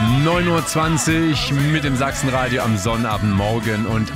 9.20 Uhr mit dem Sachsenradio am Sonnabendmorgen und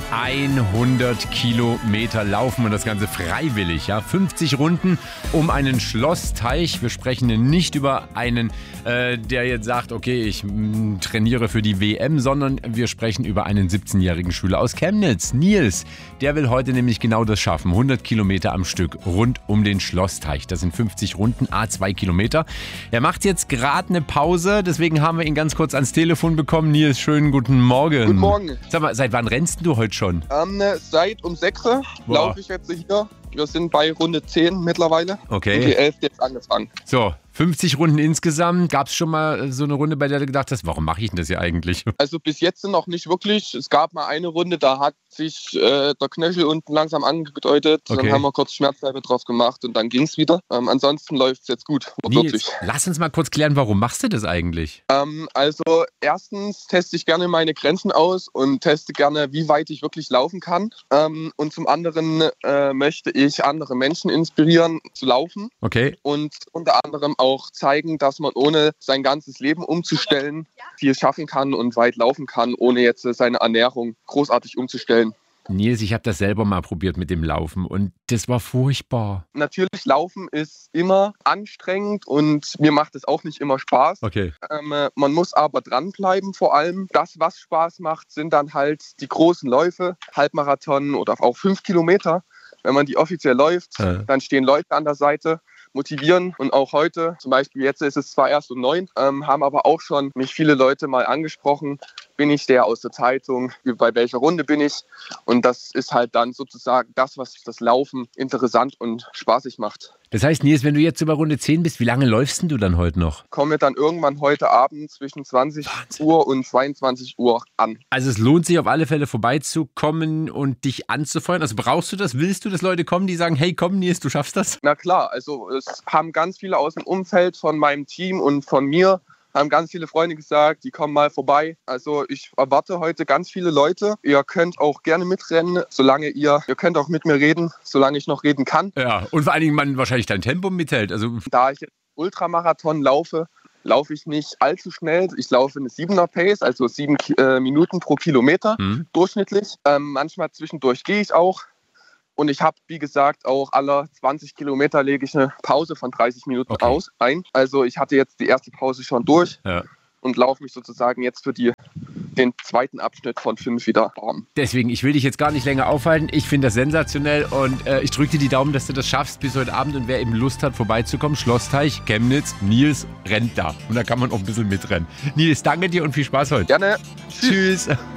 100 Kilometer laufen und das Ganze freiwillig. Ja? 50 Runden um einen Schlossteich. Wir sprechen nicht über einen, der jetzt sagt, okay, ich trainiere für die WM, sondern wir sprechen über einen 17-jährigen Schüler aus Chemnitz, Nils. Der will heute nämlich genau das schaffen. 100 Kilometer am Stück rund um den Schlossteich. Das sind 50 Runden, 2 Kilometer. Er macht jetzt gerade eine Pause, deswegen haben wir ihn ganz kurz ans Telefon bekommen. Nils, schönen guten Morgen. Guten Morgen. Sag mal, seit wann rennst du heute schon? Seit um 6 Uhr laufe ich jetzt hier. Wir sind bei Runde 10 mittlerweile. Okay. Und die 11 jetzt angefangen. So, 50 Runden insgesamt. Gab es schon mal so eine Runde, bei der du gedacht hast, warum mache ich denn das hier eigentlich? Also bis jetzt noch nicht wirklich. Es gab mal eine Runde, da hat sich der Knöchel unten langsam angedeutet. Okay. Dann haben wir kurz Schmerzsalbe drauf gemacht und dann ging es wieder. Ansonsten läuft es jetzt gut. Nils, lass uns mal kurz klären, warum machst du das eigentlich? Also erstens teste ich gerne meine Grenzen aus und teste gerne, wie weit ich wirklich laufen kann. Und zum anderen möchte ich andere Menschen inspirieren zu laufen. Okay. Und unter anderem auch zeigen, dass man ohne sein ganzes Leben umzustellen viel schaffen kann und weit laufen kann, ohne jetzt seine Ernährung großartig umzustellen. Nils, ich habe das selber mal probiert mit dem Laufen und das war furchtbar. Natürlich, Laufen ist immer anstrengend und mir macht es auch nicht immer Spaß. Okay. Man muss aber dranbleiben vor allem. Das, was Spaß macht, sind dann halt die großen Läufe, Halbmarathon oder auch 5 Kilometer. Wenn man die offiziell läuft, dann stehen Leute an der Seite, motivieren. Und auch heute, zum Beispiel jetzt ist es zwar erst um 9, haben aber auch schon mich viele Leute mal angesprochen, bin ich der aus der Zeitung, bei welcher Runde bin ich? Und das ist halt dann sozusagen das, was das Laufen interessant und spaßig macht. Das heißt, Nils, wenn du jetzt über Runde 10 bist, wie lange läufst denn du dann heute noch? Komme dann irgendwann heute Abend zwischen 20 Uhr und 22 Uhr an. Also es lohnt sich auf alle Fälle vorbeizukommen und dich anzufeuern. Also brauchst du das? Willst du, dass Leute kommen, die sagen, hey komm Nils, du schaffst das? Na klar, also es haben ganz viele aus dem Umfeld von meinem Team und von mir, haben ganz viele Freunde gesagt, die kommen mal vorbei. Also ich erwarte heute ganz viele Leute. Ihr könnt auch gerne mitrennen, ihr könnt auch mit mir reden, solange ich noch reden kann. Ja, und vor allen Dingen man wahrscheinlich dein Tempo mithält. Also da ich jetzt Ultramarathon laufe ich nicht allzu schnell. Ich laufe eine 7er Pace, also 7 Minuten pro Kilometer durchschnittlich. Manchmal zwischendurch gehe ich auch. Und ich habe, wie gesagt, auch alle 20 Kilometer lege ich eine Pause von 30 Minuten ein. Also ich hatte jetzt die erste Pause schon durch und laufe mich sozusagen jetzt für den zweiten Abschnitt von 5 wieder warm. Deswegen, ich will dich jetzt gar nicht länger aufhalten. Ich finde das sensationell und ich drücke dir die Daumen, dass du das schaffst bis heute Abend. Und wer eben Lust hat, vorbeizukommen, Schlossteich, Chemnitz, Nils rennt da. Und da kann man auch ein bisschen mitrennen. Nils, danke dir und viel Spaß heute. Gerne. Tschüss.